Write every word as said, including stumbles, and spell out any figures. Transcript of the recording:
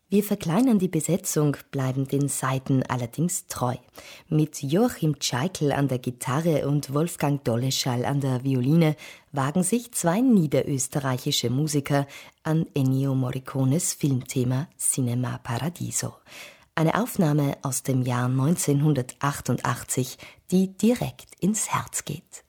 Wir verkleinern die Besetzung, bleiben den Saiten allerdings treu. Mit Joachim Tscheikel an der Gitarre und Wolfgang Dolleschall an der Violine wagen sich zwei niederösterreichische Musiker an Ennio Morricones Filmthema Cinema Paradiso. Eine Aufnahme aus dem Jahr neunzehnhundertachtundachtzig, die direkt ins Herz geht.